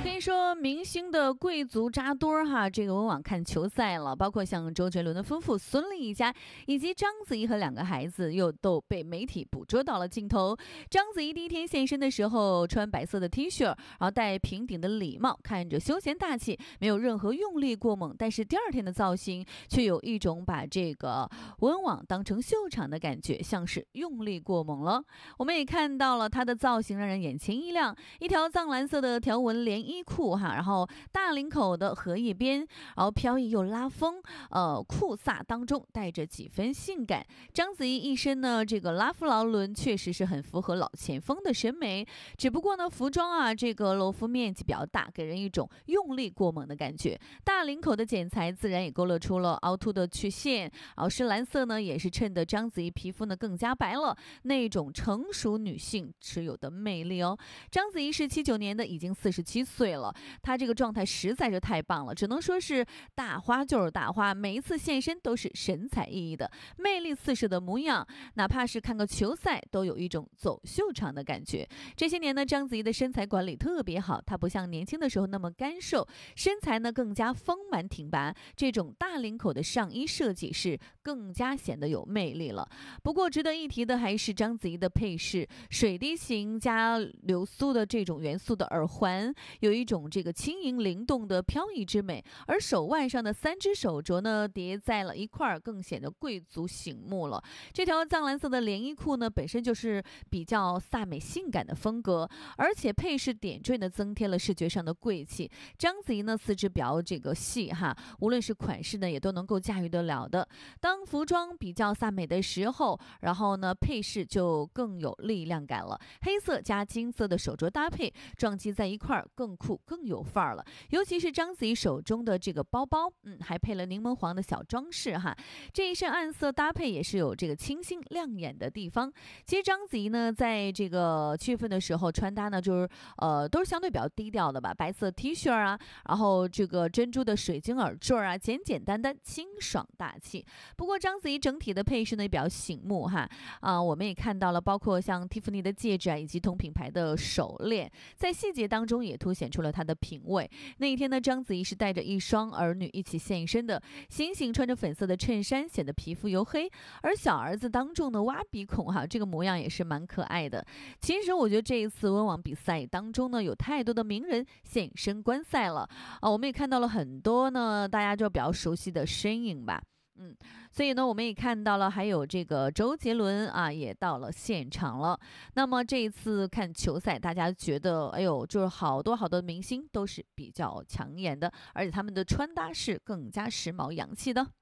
可以说明星的贵族扎堆儿哈，这个温网看球赛了，包括像周杰伦的夫妇孙俪一家，以及章子怡和2个孩子，又都被媒体捕捉到了镜头。章子怡第一天现身的时候，穿白色的 T 恤，然后戴平顶的礼帽，看着休闲大气，没有任何用力过猛。但是第二天的造型却有一种把这个温网当成秀场的感觉，像是用力过猛了。我们也看到了她的造型让人眼前一亮，一条藏蓝色的条纹连衣裤哈，然后大领口的荷叶边，然后飘逸又拉风，酷飒当中带着几分性感。章子怡一身呢这个拉夫劳伦确实是很符合老前锋的审美，只不过呢服装啊这个露肤面积比较大，给人一种用力过猛的感觉。大领口的剪裁自然也勾勒出了凹凸的曲线，然后深蓝色呢也是衬得章子怡皮肤呢更加白了，那种成熟女性持有的魅力哦。章子怡是79年的，已经47岁了，她这个状态实在是太棒了，只能说是大花就是大花，每一次现身都是神采奕奕的，魅力四射的模样，哪怕是看个球赛都有一种走秀场的感觉。这些年呢，章子怡的身材管理特别好，她不像年轻的时候那么干瘦，身材呢更加丰满挺拔，这种大领口的上衣设计是更加显得有魅力了。不过值得一提的还是章子怡的配饰，水滴形加流苏的这种元素的耳环，有一种这个轻盈灵动的飘逸之美，而手腕上的3只手镯呢叠在了一块，更显得贵族醒目了。这条藏蓝色的连衣裤呢本身就是比较飒美性感的风格，而且配饰点缀呢增添了视觉上的贵气。章子怡呢四肢比较这个细哈，无论是款式呢也都能够驾驭得了的。当服装比较飒美的时候，然后呢配饰就更有力量感了，黑色加金色的手镯搭配撞击在一块更酷更有范儿了。尤其是章子怡手中的这个包包，还配了柠檬黄的小装饰哈，这一身暗色搭配也是有这个清新亮眼的地方。其实章子怡呢在这个7月份的时候穿搭呢就是都是相对比较低调的吧，白色 T 恤啊，然后这个珍珠的水晶耳坠啊，简简单单清爽大气。不过章子怡整体的配饰呢也比较醒目哈，我们也看到了包括像蒂芙尼的戒指啊，以及同品牌的手链，在细节当中也凸显出了她的品味。那一天呢，章子怡是带着一双儿女一起现身的，醒醒穿着粉色的衬衫，显得皮肤黝黑，而小儿子当众的挖鼻孔哈，这个模样也是蛮可爱的。其实我觉得这一次温网比赛当中呢，有太多的名人现身观赛了我们也看到了很多呢大家就比较熟悉的身影吧。所以呢我们也看到了还有这个周杰伦啊也到了现场了。那么这一次看球赛，大家觉得哎呦就是好多好多明星都是比较抢眼的，而且他们的穿搭是更加时髦洋气的。